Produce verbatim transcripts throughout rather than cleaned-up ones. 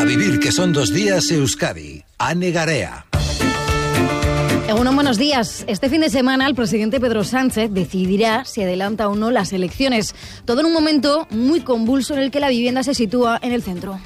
vivir que son dos días Euskadi. Ane Garea. Egunon, buenos días. Este fin de semana el presidente Pedro Sánchez decidirá si adelanta o no las elecciones. Todo en un momento muy convulso en el que la vivienda se sitúa en el centro.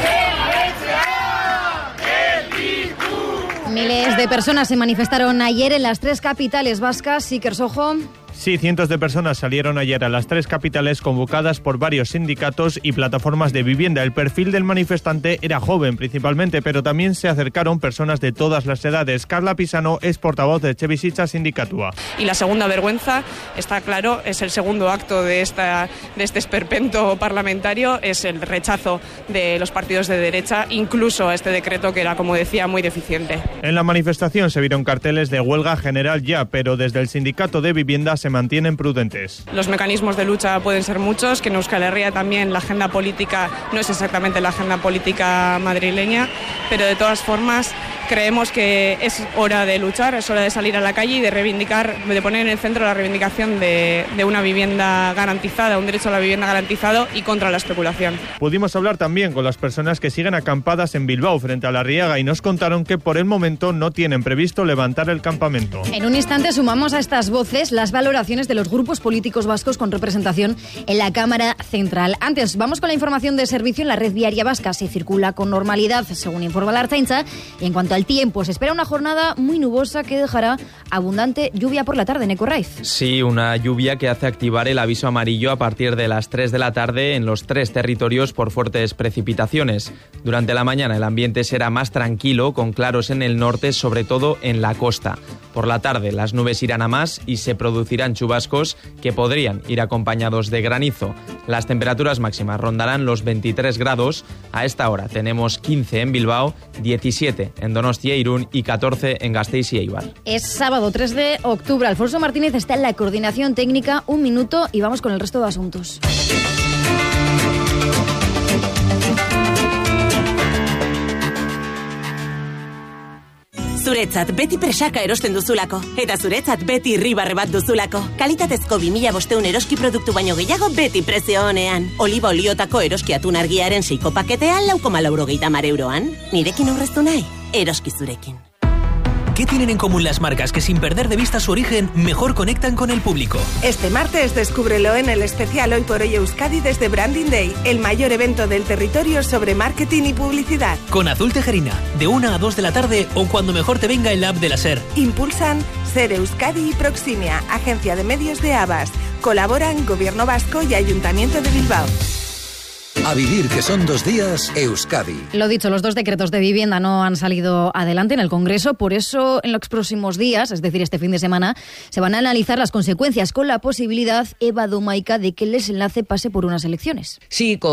Miles de personas se manifestaron ayer en las tres capitales vascas. Iker Sojo. Sí, cientos de personas salieron ayer a las tres capitales convocadas por varios sindicatos y plataformas de vivienda. El perfil del manifestante era joven principalmente, pero también se acercaron personas de todas las edades. Carla Pisano es portavoz de Etxebizitza Sindikatua. Y la segunda vergüenza, está claro, es el segundo acto de, esta, de este esperpento parlamentario, es el rechazo de los partidos de derecha, incluso a este decreto que era, como decía, muy deficiente. En la manifestación se vieron carteles de huelga general ya, pero desde el sindicato de vivienda se mantienen prudentes. Los mecanismos de lucha pueden ser muchos, que en Euskal Herria también la agenda política no es exactamente la agenda política madrileña, pero de todas formas creemos que es hora de luchar, es hora de salir a la calle y de reivindicar, de poner en el centro la reivindicación de, de una vivienda garantizada, un derecho a la vivienda garantizado y contra la especulación. Pudimos hablar también con las personas que siguen acampadas en Bilbao frente a la Riaga y nos contaron que por el momento no tienen previsto levantar el campamento. En un instante sumamos a estas voces las valoraciones de los grupos políticos vascos con representación en la Cámara Central. Antes, vamos con la información de servicio en la red viaria vasca. Se circula con normalidad, según informa la Ertzaintza, y en cuanto al tiempo, se espera una jornada muy nubosa que dejará abundante lluvia por la tarde, Neko Raiz. Sí, una lluvia que hace activar el aviso amarillo a partir de las tres de la tarde en los tres territorios por fuertes precipitaciones. Durante la mañana el ambiente será más tranquilo, con claros en el norte, sobre todo en la costa. Por la tarde las nubes irán a más y se producirán chubascos que podrían ir acompañados de granizo. Las temperaturas máximas rondarán los veintitrés grados. A esta hora tenemos quince en Bilbao, diecisiete en Donostia, Irún y catorce en Gasteiz y Eibar. Es sábado tres de octubre. Alfonso Martínez está en la coordinación técnica. Un minuto y vamos con el resto de asuntos. Zuretzat beti presaka erosten duzulako, eta zuretzat beti irribarre bat duzulako. Kalitatezko bi mila bostehun eroski produktu baino gehiago beti prezio honean. Oliba oliotako eroski atun argiaren seiko paketea lau koma laurogeita hamar euroan. Nirekin aurreztu nahi, eroski zurekin. ¿Qué tienen en común las marcas que sin perder de vista su origen, mejor conectan con el público? Este martes descúbrelo en el especial Hoy por Hoy Euskadi desde Branding Day, el mayor evento del territorio sobre marketing y publicidad. Con Azul Tejerina, de una a dos de la tarde o cuando mejor te venga el app de la SER. Impulsan SER Euskadi y Proximia, agencia de medios de Abas. Colaboran Gobierno Vasco y Ayuntamiento de Bilbao. A vivir que son dos días Euskadi. Lo dicho, los dos decretos de vivienda no han salido adelante en el Congreso, por eso en los próximos días, es decir, este fin de semana, se van a analizar las consecuencias con la posibilidad, Eva Domaica, de que el desenlace pase por unas elecciones. Sí, con